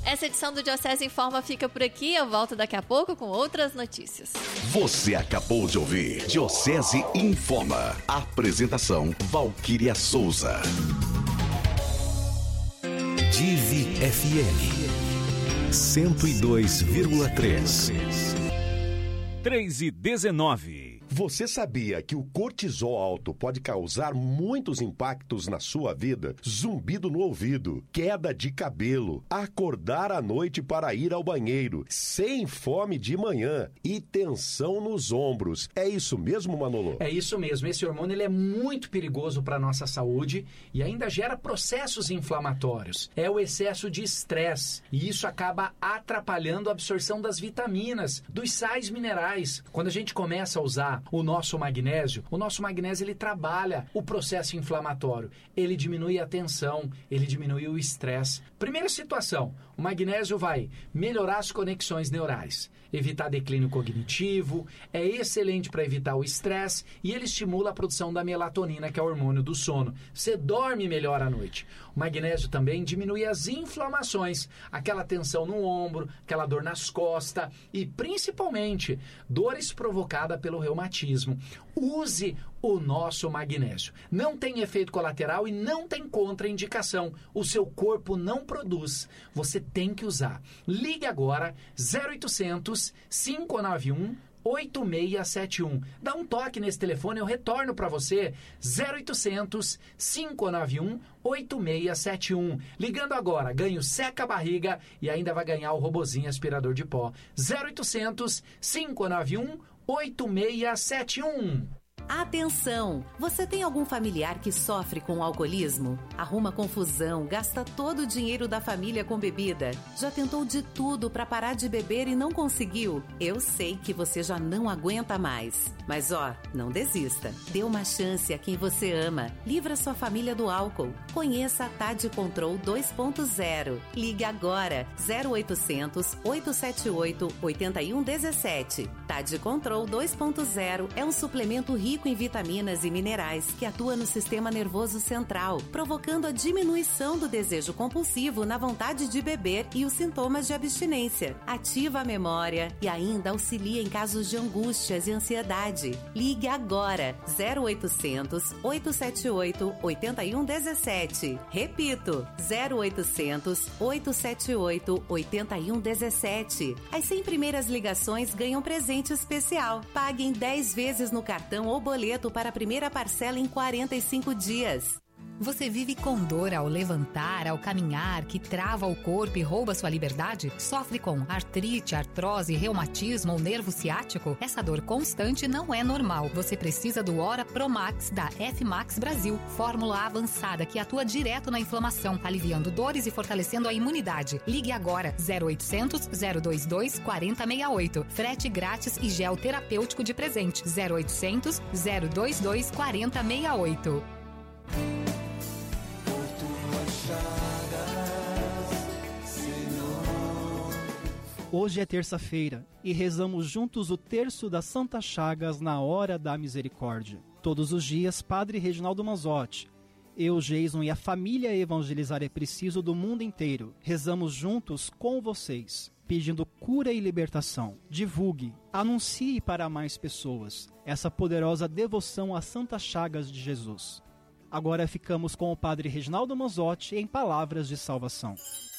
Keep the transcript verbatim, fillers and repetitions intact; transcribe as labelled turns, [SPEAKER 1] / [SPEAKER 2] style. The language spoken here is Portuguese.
[SPEAKER 1] Essa edição do Diocese Informa fica por aqui. Eu volto daqui a pouco com outras notícias.
[SPEAKER 2] Você acabou de ouvir Diocese Informa. Apresentação Valquíria Souza. Divi F M cento e dois vírgula três.
[SPEAKER 3] três e dezenove.
[SPEAKER 4] Você sabia que o cortisol alto pode causar muitos impactos na sua vida? Zumbido no ouvido, queda de cabelo, acordar à noite para ir ao banheiro, sem fome de manhã e tensão nos ombros. É isso mesmo, Manolo?
[SPEAKER 5] É isso mesmo. Esse hormônio ele é muito perigoso para a nossa saúde e ainda gera processos inflamatórios. É o excesso de estresse e isso acaba atrapalhando a absorção das vitaminas, dos sais minerais. Quando a gente começa a usar o nosso magnésio, o nosso magnésio ele trabalha o processo inflamatório, ele diminui a tensão, ele diminui o estresse. Primeira situação, o magnésio vai melhorar as conexões neurais, evitar declínio cognitivo, é excelente para evitar o estresse e ele estimula a produção da melatonina, que é o hormônio do sono. Você dorme melhor à noite. O magnésio também diminui as inflamações, aquela tensão no ombro, aquela dor nas costas e principalmente dores provocadas pelo reumatismo. Use o nosso magnésio. Não tem efeito colateral e não tem contraindicação. O seu corpo não produz. Você tem que usar. Ligue agora zero oitocentos, cinco nove um, oito seis sete um. Dá um toque nesse telefone, eu retorno para você. zero oitocentos, cinco nove um, oito seis sete um. Ligando agora, ganho seca a barriga e ainda vai ganhar o robozinho aspirador de pó. zero oitocentos, cinco nove um, oito seis sete um.
[SPEAKER 6] Atenção! Você tem algum familiar que sofre com alcoolismo? Arruma confusão, gasta todo o dinheiro da família com bebida? Já tentou de tudo para parar de beber e não conseguiu? Eu sei que você já não aguenta mais. Mas ó, não desista. Dê uma chance a quem você ama. Livra sua família do álcool. Conheça a T A D Control dois ponto zero. Ligue agora zero oitocentos, oito sete oito, oito um um sete. T A D Control dois ponto zero é um suplemento rico em vitaminas e minerais que atua no sistema nervoso central, provocando a diminuição do desejo compulsivo na vontade de beber e os sintomas de abstinência. Ativa a memória e ainda auxilia em casos de angústias e ansiedade. Ligue agora zero oitocentos, oito sete oito, oito um um sete. Repito, zero oitocentos, oito sete oito, oito um um sete. As cem primeiras ligações ganham presente especial. Pague em dez vezes no cartão ou boleto para a primeira parcela em quarenta e cinco dias.
[SPEAKER 7] Você vive com dor ao levantar, ao caminhar, que trava o corpo e rouba sua liberdade? Sofre com artrite, artrose, reumatismo ou nervo ciático? Essa dor constante não é normal. Você precisa do Ora Promax da F-Max Brasil. Fórmula avançada que atua direto na inflamação, aliviando dores e fortalecendo a imunidade. Ligue agora zero oitocentos, zero dois dois, quatro zero seis oito. Frete grátis e gel terapêutico de presente. zero oitocentos, zero dois dois, quatro zero seis oito.
[SPEAKER 8] Hoje é terça-feira e rezamos juntos o terço das Santas Chagas na Hora da Misericórdia. Todos os dias, Padre Reginaldo Manzotti, eu, Jason e a família Evangelizar é Preciso do mundo inteiro, rezamos juntos com vocês, pedindo cura e libertação. Divulgue, anuncie para mais pessoas essa poderosa devoção às Santas Chagas de Jesus. Agora ficamos com o Padre Reginaldo Manzotti em Palavras de Salvação.